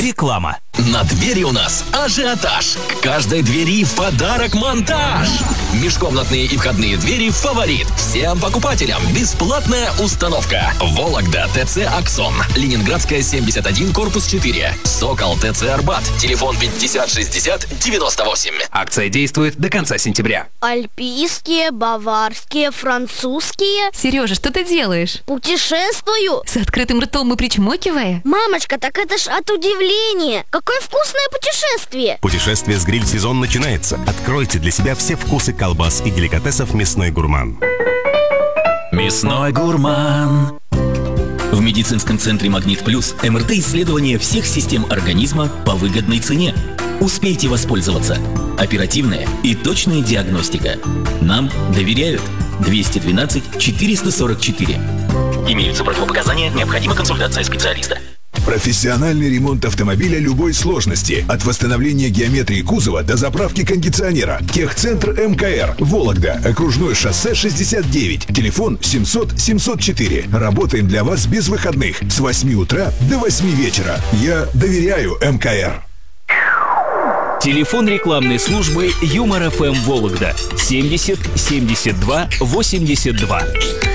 Реклама. На двери у нас ажиотаж. К каждой двери в подарок монтаж. Межкомнатные и входные двери «Фаворит». Всем покупателям бесплатная установка. Вологда ТЦ «Аксон». Ленинградская, 71, корпус 4. Сокол ТЦ «Арбат». Телефон 50 60 98. Акция действует до конца сентября. Альпийские, баварские, французские. Сережа, что ты делаешь? Путешествую. С открытым ртом и причмокивая? Мамочка, так это ж от удивления. Какое вкусное путешествие. Путешествие с гриль-сезон начинается. Откройте для себя все вкусы колбас и деликатесов «Мясной гурман». Мясной гурман. В медицинском центре «Магнит Плюс» МРТ-исследование всех систем организма по выгодной цене. Успейте воспользоваться. Оперативная и точная диагностика. Нам доверяют. 212 444. Имеются противопоказания, необходима консультация специалиста. Профессиональный ремонт автомобиля любой сложности. От восстановления геометрии кузова до заправки кондиционера. Техцентр МКР. Вологда. Окружное шоссе 69. Телефон 700 704. Работаем для вас без выходных. С 8 утра до 8 вечера. Я доверяю МКР. Телефон рекламной службы Юмор ФМ Вологда 70 72 82.